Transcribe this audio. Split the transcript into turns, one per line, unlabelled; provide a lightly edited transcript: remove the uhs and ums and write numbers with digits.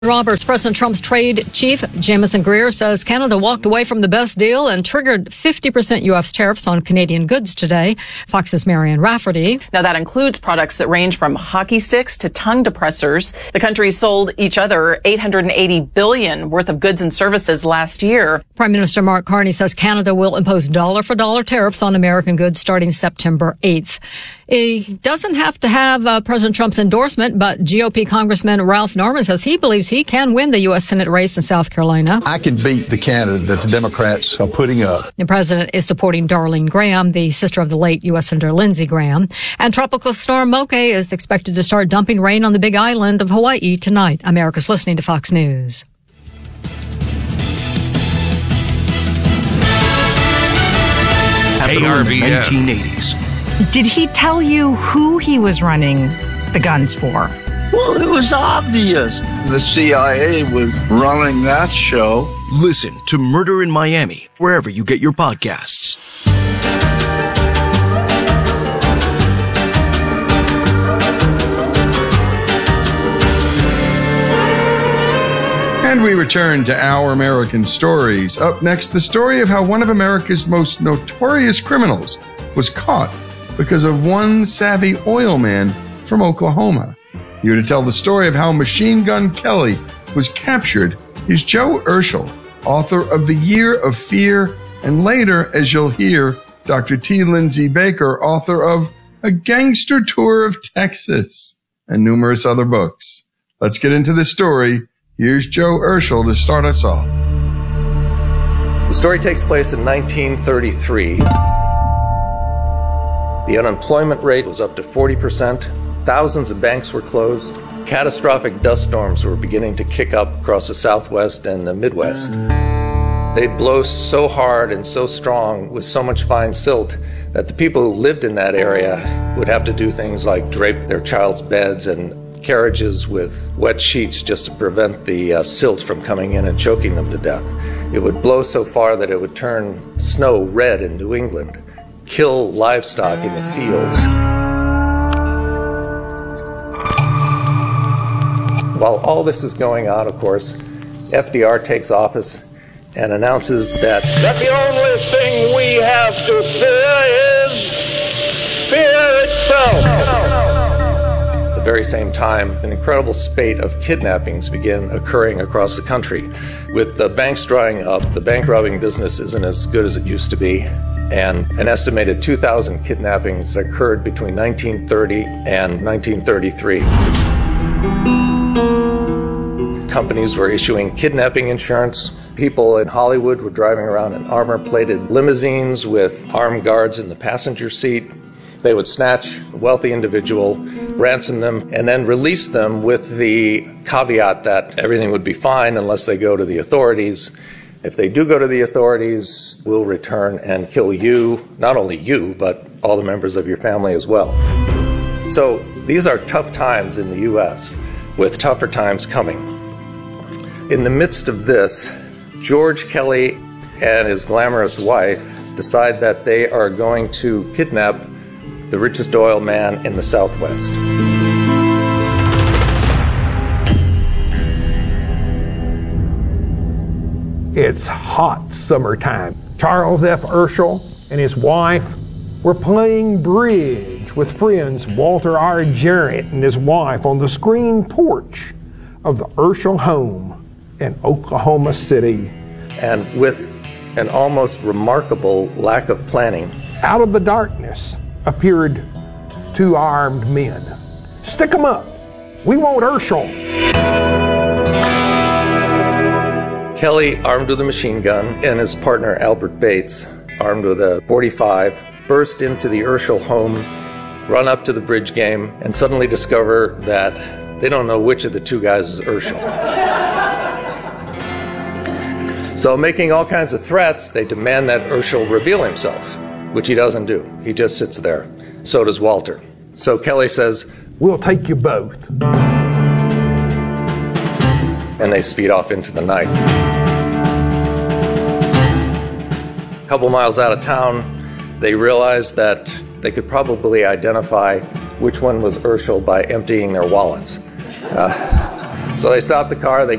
Roberts, President Trump's trade chief, Jamieson Greer, says Canada walked away from the best deal and triggered 50% U.S. tariffs on Canadian goods today. Fox's Marianne Rafferty.
Now, that includes products that range from hockey sticks to tongue depressors. The countries sold each other $880 billion worth of goods and services last year.
Prime Minister Mark Carney says Canada will impose dollar-for-dollar tariffs on American goods starting September 8th. He doesn't have to have President Trump's endorsement, but GOP Congressman Ralph Norman says he believes he can win the U.S. Senate race in South Carolina.
I can beat the candidate that the Democrats are putting up.
The president is supporting Darlene Graham, the sister of the late U.S. Senator Lindsey Graham. And Tropical Storm Moke is expected to start dumping rain on the Big Island of Hawaii tonight. America's listening to Fox News.
KRVN. 1980s.
Did he tell you who he was running the guns for?
Well, it was obvious. The CIA was running that show.
Listen to Murder in Miami, wherever you get your podcasts.
And we return to Our American Stories. Up next, the story of how one of America's most notorious criminals was caught because of one savvy oil man from Oklahoma. Here to tell the story of how Machine Gun Kelly was captured is Joe Urschel, author of The Year of Fear, and later, as you'll hear, Dr. T. Lindsay Baker, author of A Gangster Tour of Texas, and numerous other books. Let's get into the story. Here's Joe Urschel to start us off.
The story takes place in 1933. The unemployment rate was up to 40%. Thousands of banks were closed. Catastrophic dust storms were beginning to kick up across the Southwest and the Midwest. They'd blow so hard and so strong with so much fine silt that the people who lived in that area would have to do things like drape their child's beds and carriages with wet sheets just to prevent the silt from coming in and choking them to death. It would blow so far that it would turn snow red in New England, kill livestock in the fields. While all this is going on, of course, FDR takes office and announces that
the only thing we have to fear is fear itself.
At the very same time, an incredible spate of kidnappings begin occurring across the country. With the banks drying up, the bank robbing business isn't as good as it used to be, and an estimated 2,000 kidnappings occurred between 1930 and 1933. Companies were issuing kidnapping insurance. People in Hollywood were driving around in armor-plated limousines with armed guards in the passenger seat. They would snatch a wealthy individual, ransom them, and then release them with the caveat that everything would be fine unless they go to the authorities. If they do go to the authorities, we'll return and kill you, not only you, but all the members of your family as well. So these are tough times in the U.S., with tougher times coming. In the midst of this, George Kelly and his glamorous wife decide that they are going to kidnap the richest oil man in the Southwest.
It's hot summertime. Charles F. Urschel and his wife were playing bridge with friends Walter R. Jarrett and his wife on the screen porch of the Urschel home in Oklahoma City.
And with an almost remarkable lack of planning,
out of the darkness appeared two armed men. Stick 'em up. We want Urschel.
Kelly, armed with a machine gun, and his partner Albert Bates, armed with a .45, burst into the Urschel home, run up to the bridge game, and suddenly discover that they don't know which of the two guys is Urschel. So making all kinds of threats, they demand that Urschel reveal himself, which he doesn't do. He just sits there. So does Walter. So Kelly says,
"We'll take you both."
And they speed off into the night. A couple miles out of town, they realized that they could probably identify which one was Urschel by emptying their wallets. So they stopped the car, they